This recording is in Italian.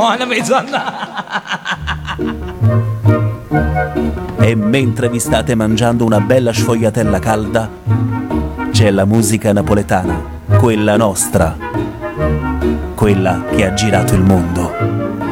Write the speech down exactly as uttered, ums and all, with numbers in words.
buona mezz'anna. E mentre vi state mangiando una bella sfogliatella calda, c'è la musica napoletana, quella nostra, quella che ha girato il mondo.